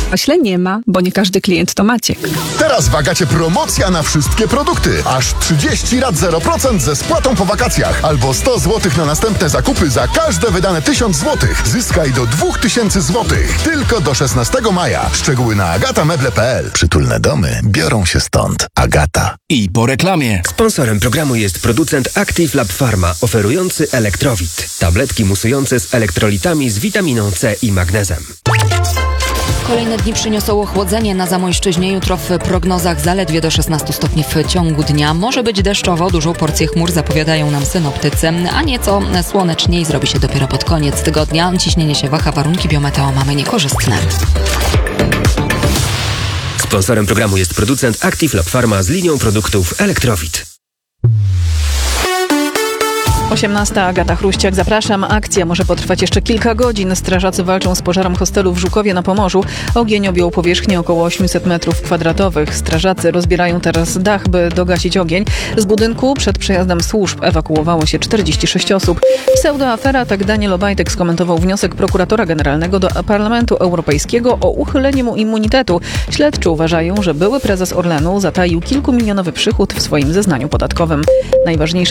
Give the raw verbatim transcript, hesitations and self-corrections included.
A źle nie ma, bo nie każdy klient to Maciek. Teraz w Agacie promocja na wszystkie produkty. Aż trzydzieści rat zero procent ze spłatą po wakacjach. Albo sto złotych na następne zakupy za każde wydane tysiąc złotych. Zyskaj do dwa tysiące złotych. Tylko do szesnastego maja. Szczegóły na agameble kropka p l. Przytulne domy biorą się stąd. Agata. I po reklamie. Sponsorem programu jest producent Active Lab Pharma, oferujący Elektrowit. Tabletki musujące z elektrolitami z witaminą C i magnezem. Kolejne dni przyniosą ochłodzenie na Zamojszczyźnie. Jutro w prognozach zaledwie do szesnastu stopni w ciągu dnia. Może być deszczowo, dużą porcję chmur zapowiadają nam synoptycy, a nieco słoneczniej zrobi się dopiero pod koniec tygodnia. Ciśnienie się waha, warunki biometeo mamy niekorzystne. Sponsorem programu jest producent Active Lab Pharma z linią produktów Elektrowit. osiemnasta. Agata Chruściak, zapraszam. Akcja może potrwać jeszcze kilka godzin. Strażacy walczą z pożarem hostelu w Żukowie na Pomorzu. Ogień objął powierzchnię około osiemset metrów kwadratowych. Strażacy rozbierają teraz dach, by dogasić ogień. Z budynku przed przejazdem służb ewakuowało się czterdzieści sześć osób. Pseudoafera, tak Daniel Obajtek skomentował wniosek prokuratora generalnego do Parlamentu Europejskiego o uchylenie mu immunitetu. Śledczy uważają, że były prezes Orlenu zataił kilkumilionowy przychód w swoim zeznaniu podatkowym. Najważniejsze